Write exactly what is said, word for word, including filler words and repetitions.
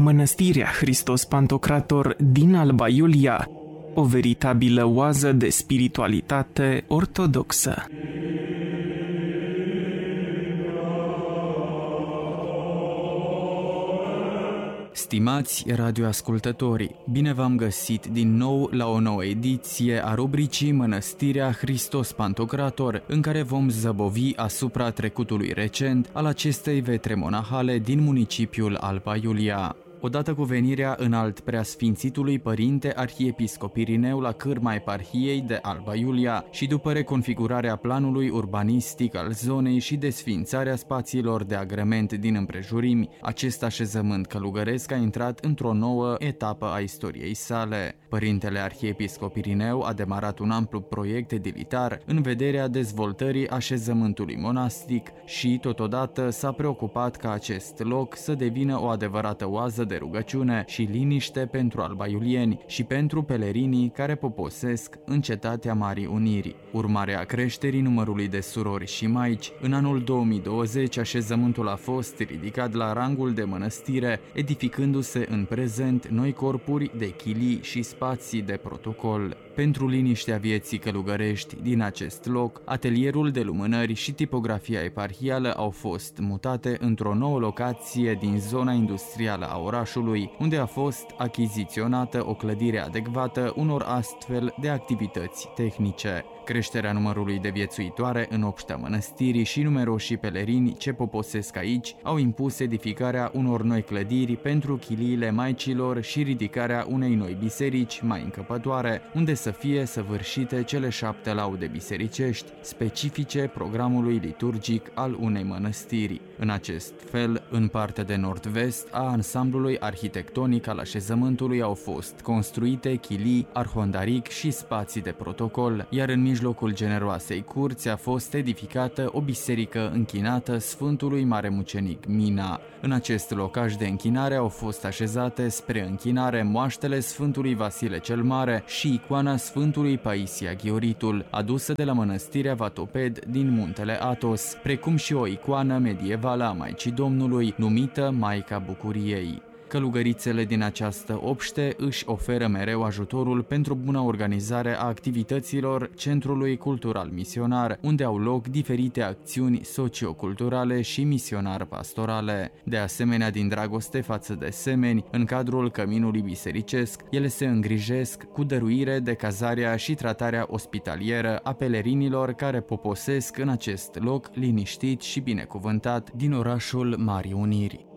Mănăstirea Hristos Pantocrator din Alba Iulia, o veritabilă oază de spiritualitate ortodoxă. Stimați radioascultători, bine v-am găsit din nou la o nouă ediție a rubricii Mănăstirea Hristos Pantocrator, în care vom zăbovi asupra trecutului recent al acestei vetre monahale din municipiul Alba Iulia. Odată cu venirea înalt preasfințitului părinte arhiepiscop Irineu la cârma eparhiei de Alba Iulia și după reconfigurarea planului urbanistic al zonei și desființarea spațiilor de agrement din împrejurimi, acest așezământ călugăresc a intrat într-o nouă etapă a istoriei sale. Părintele arhiepiscop Irineu a demarat un amplu proiect edilitar în vederea dezvoltării așezământului monastic și, totodată, s-a preocupat ca acest loc să devină o adevărată oază de rugăciune și liniște pentru albaiulieni și pentru pelerinii care poposesc în cetatea Marii Unirii. Urmare a creșterii numărului de surori și maici, în anul două mii douăzeci așezământul a fost ridicat la rangul de mănăstire, edificându-se în prezent noi corpuri de chilii și spații de protocol. Pentru liniștea vieții călugărești din acest loc, atelierul de lumânări și tipografia eparhială au fost mutate într-o nouă locație din zona industrială a orașului, unde a fost achiziționată o clădire adecvată unor astfel de activități tehnice. Creșterea numărului de viețuitoare în obștea mănăstirii și numeroșii pelerini ce poposesc aici au impus edificarea unor noi clădiri pentru chiliile maicilor și ridicarea unei noi biserici mai încăpătoare, unde să fie săvârșite cele șapte laude bisericești, specifice programului liturgic al unei mănăstiri. În acest fel, în partea de nord-vest a ansamblului arhitectonic al așezământului au fost construite chilii, arhondaric și spații de protocol, iar în mijlocul generoasei curți a fost edificată o biserică închinată Sfântului Mare Mucenic Mina. În acest locaș de închinare au fost așezate spre închinare moaștele Sfântului Vasile cel Mare și icoana Sfântului Paisia Ghioritul, adusă de la mănăstirea Vatoped din muntele Athos, precum și o icoană medievală a Maicii Domnului, numită Maica Bucuriei. Călugărițele din această obște își oferă mereu ajutorul pentru buna organizare a activităților Centrului Cultural Misionar, unde au loc diferite acțiuni socioculturale și misionar-pastorale. De asemenea, din dragoste față de semeni, în cadrul căminului bisericesc, ele se îngrijesc cu dăruire de cazarea și tratarea ospitalieră a pelerinilor care poposesc în acest loc liniștit și binecuvântat din orașul Marii Unirii.